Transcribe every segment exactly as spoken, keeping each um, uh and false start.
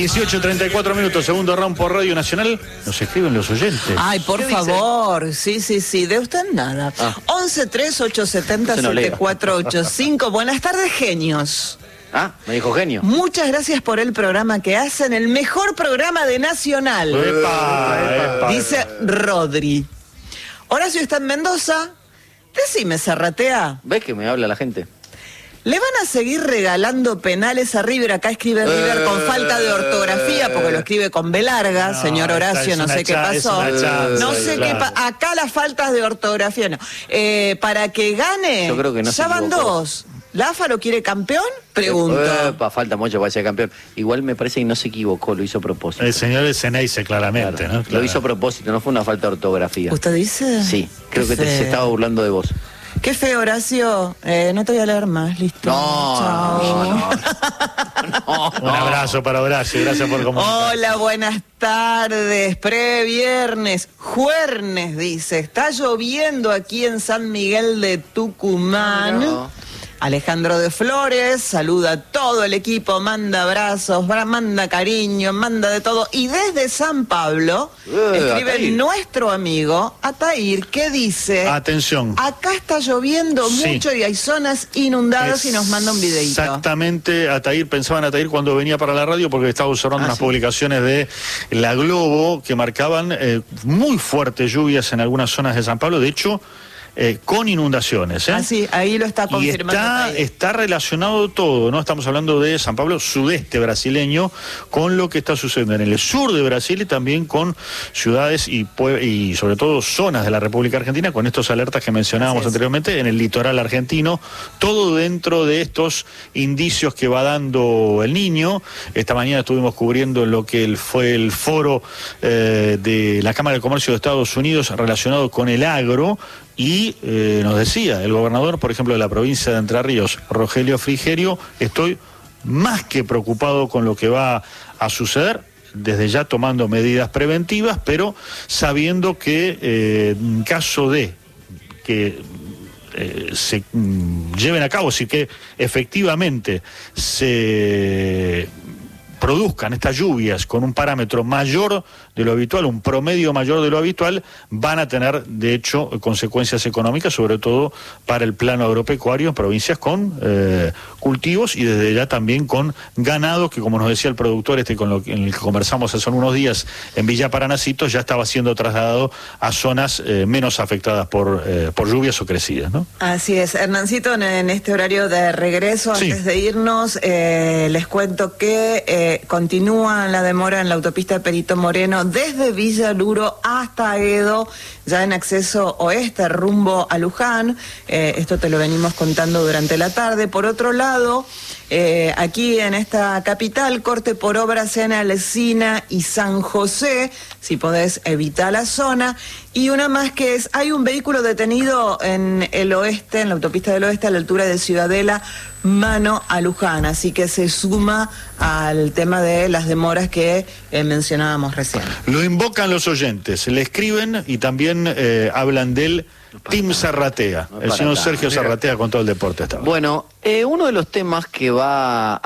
dieciocho treinta y cuatro minutos, segundo round por Radio Nacional. Nos escriben los oyentes. Ay, por favor, sí, sí, sí, de usted nada. Ah. once tres ocho siete cero siete cuatro ocho cinco. Buenas tardes, genios. Ah, me dijo genio. Muchas gracias por el programa que hacen, el mejor programa de Nacional. Epa, epa, dice epa. Rodri. Horacio está en Mendoza. Decime, Zarratea. ¿Ves que me habla la gente? ¿Le van a seguir regalando penales a River? Acá escribe River con falta de ortografía, porque lo escribe con B larga, no, señor Horacio, no sé qué pasó. Chance, no sé claro. qué pasó. Acá las faltas de ortografía no. Eh, para que gane, Yo creo que no ya van dos. ¿La A F A lo quiere campeón? Pregunto. Epa, falta mucho para ser campeón. Igual me parece que no se equivocó, lo hizo a propósito. El señor Eseneice, claramente, claro, ¿no? Lo Claro. hizo a propósito, no fue una falta de ortografía. ¿Usted dice? Sí, creo que te, se estaba burlando de vos. Qué feo, Horacio. Eh, no te voy a leer más, listo. No, Chao. no, no, no, no. Un abrazo para Horacio, gracias por comunicar. Hola, buenas tardes. Previernes, juernes, dice. Está lloviendo aquí en San Miguel de Tucumán. No. Alejandro de Flores saluda a todo el equipo, manda abrazos, manda cariño, manda de todo. Y desde San Pablo Uh, escribe Atair. nuestro amigo Atair, que dice: Atención. acá está lloviendo Sí. mucho y hay zonas inundadas, y nos manda un videíto. Exactamente, Atair, pensaba en Atair cuando venía para la radio, porque estaba observando Ah, unas sí. publicaciones de La Globo que marcaban eh, muy fuertes lluvias en algunas zonas de San Pablo, de hecho, eh, con inundaciones. ¿eh? Ah, sí, ahí lo está Y confirmando. está, Atair. está relacionado todo, ¿no? Estamos hablando de San Pablo, sudeste brasileño, con lo que está sucediendo en el sur de Brasil y también con ciudades y, pue- y sobre todo zonas de la República Argentina, con estos alertas que mencionábamos Así es. anteriormente, en el litoral argentino, todo dentro de estos indicios que va dando el Niño. Esta mañana estuvimos cubriendo lo que el- fue el foro eh, de la Cámara de Comercio de Estados Unidos relacionado con el agro. Y eh, nos decía el gobernador, por ejemplo, de la provincia de Entre Ríos, Rogelio Frigerio: estoy más que preocupado con lo que va a suceder, desde ya tomando medidas preventivas, pero sabiendo que eh, en caso de que eh, se mm, lleven a cabo, si que efectivamente se produzcan estas lluvias con un parámetro mayor de lo habitual, un promedio mayor de lo habitual, van a tener, de hecho, consecuencias económicas, sobre todo para el plano agropecuario en provincias con eh, cultivos y desde ya también con ganados, que como nos decía el productor este con lo que, en el que conversamos hace unos días en Villa Paranacito, ya estaba siendo trasladado a zonas eh, menos afectadas por, eh, por lluvias o crecidas, ¿no? Así es, Hernancito, en, en este horario de regreso, Sí. antes de irnos, eh, les cuento que eh, continúa la demora en la autopista Perito Moreno desde Villa Luro hasta Edo, ya en acceso oeste, rumbo a Luján. Eh, esto te lo venimos contando durante la tarde. Por otro lado, eh, aquí en esta capital, corte por obras en Alsina y San José, si podés evitar la zona. Y una más que es, hay un vehículo detenido en el oeste, en la autopista del oeste, a la altura de Ciudadela, mano a Luján, así que se suma al tema de las demoras que eh, mencionábamos recién. Lo invocan los oyentes, le escriben y también eh, hablan del Team Zarratea. no El para señor tanto. Sergio Zarratea con todo el deporte estaba. Bueno, eh, uno de los temas que va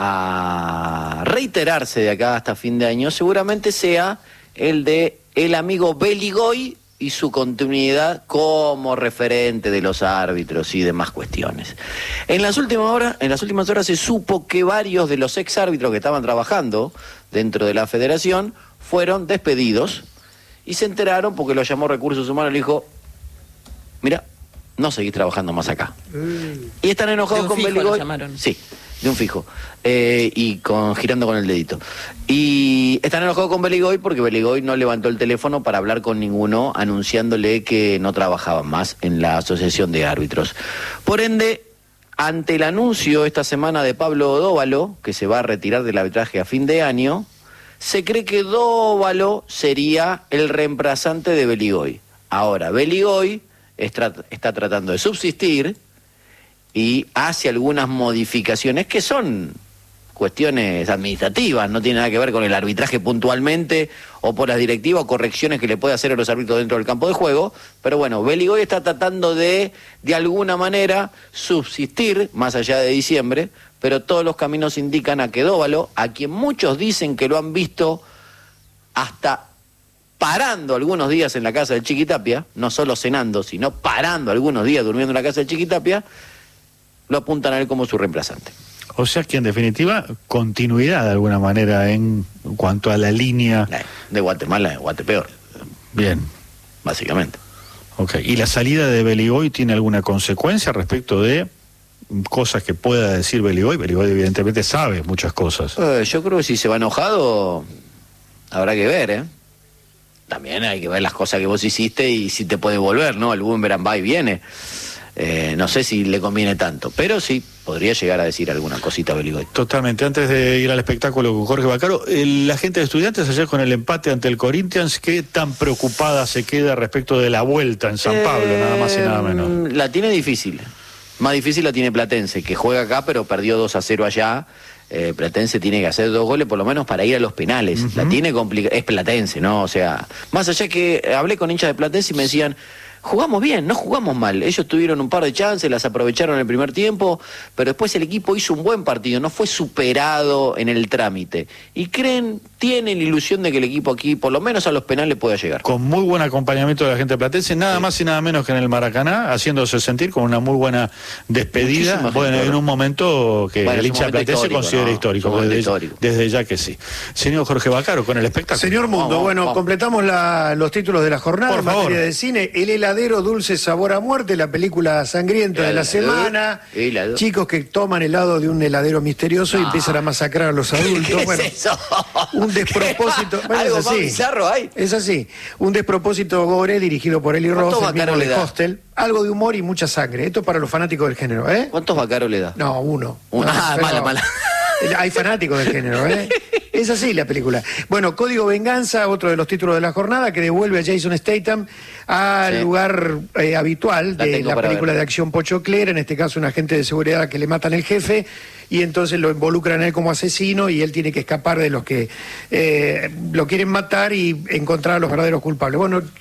a reiterarse de acá hasta fin de año seguramente sea el de el amigo Beligoy y su continuidad como referente de los árbitros y demás cuestiones. En las últimas horas, en las últimas horas se supo que varios de los ex árbitros que estaban trabajando dentro de la federación fueron despedidos y se enteraron porque lo llamó Recursos Humanos y le dijo: mira, no seguís trabajando más acá. Mm. Y están enojados De un con fijo Beligoy. lo llamaron. Sí, de un fijo. Eh, y con girando con el dedito. Y están enojados con Beligoy porque Beligoy no levantó el teléfono para hablar con ninguno, anunciándole que no trabajaban más en la Asociación de Árbitros. Por ende, ante el anuncio esta semana de Pablo Dóvalo, que se va a retirar del arbitraje a fin de año, se cree que Dóvalo sería el reemplazante de Beligoy. Ahora, Beligoy está, está tratando de subsistir y hace algunas modificaciones que son cuestiones administrativas, no tiene nada que ver con el arbitraje puntualmente o por las directivas o correcciones que le puede hacer a los árbitros dentro del campo de juego, pero bueno, Beligoy está tratando de, de alguna manera, subsistir, más allá de diciembre, pero todos los caminos indican a que Dóvalo, a quien muchos dicen que lo han visto hasta parando algunos días en la casa del Chiquitapia, no solo cenando, sino parando algunos días durmiendo en la casa del Chiquitapia, lo apuntan a él como su reemplazante. O sea que en definitiva, continuidad de alguna manera en cuanto a la línea... De Guatemala, de Guatepeor. Bien. Básicamente. Ok. ¿Y la salida de Beligoy tiene alguna consecuencia respecto de cosas que pueda decir Beligoy? Beligoy evidentemente sabe muchas cosas. Eh, yo creo que si se va enojado, habrá que ver, ¿eh? También hay que ver las cosas que vos hiciste y si te puede volver, ¿no? El boomerang va y viene. Eh, no sé si le conviene tanto, pero sí podría llegar a decir alguna cosita a Beligoy. Totalmente. Antes de ir al espectáculo con Jorge Vaccaro, el, la gente de Estudiantes ayer con el empate ante el Corinthians, ¿qué tan preocupada se queda respecto de la vuelta en San Pablo, eh, nada más y nada menos? La tiene difícil. Más difícil la tiene Platense, que juega acá pero perdió dos a cero allá. Eh, Platense tiene que hacer dos goles por lo menos para ir a los penales. Uh-huh. La tiene complicada. Es Platense, ¿no? O sea, más allá que hablé con hinchas de Platense y me decían, jugamos bien, no jugamos mal. Ellos tuvieron un par de chances, las aprovecharon en el primer tiempo, pero después el equipo hizo un buen partido, no fue superado en el trámite. Y creen, tienen la ilusión de que el equipo aquí, por lo menos a los penales, pueda llegar. Con muy buen acompañamiento de la gente de Platense, nada sí. más y nada menos que en el Maracaná, haciéndose sentir con una muy buena despedida. Muchísima bueno, gente, en un momento que bueno, el hincha de Platense histórico, considera no, histórico, desde, histórico, desde ya que sí. Señor Jorge Vaccaro, con el espectáculo. Señor Mundo, vamos, bueno, vamos. completamos la, los títulos de la jornada por en favor. materia de cine. El heladero dulce sabor a muerte, la película sangrienta el de la semana. Helado. Chicos que toman helado de un heladero misterioso no. y empiezan a masacrar a los adultos. ¿Qué bueno, es eso? Un despropósito. Bueno, ¿Algo es así. más bizarro hay? Es así. Un despropósito gore dirigido por Eli Roth, el mismo de Hostel. Algo de humor y mucha sangre. Esto para los fanáticos del género, ¿eh? ¿Cuántos Vaccaro le da? No, uno. Una, no, ah, mala, mala. Hay fanáticos del género, ¿eh? Es así la película. Bueno, Código Venganza, otro de los títulos de la jornada, que devuelve a Jason Statham al sí. lugar eh, habitual de la, la película ver. de acción pochoclera, en este caso un agente de seguridad que le matan el jefe, y entonces lo involucran a él como asesino y él tiene que escapar de los que eh, lo quieren matar y encontrar a los verdaderos culpables. Bueno,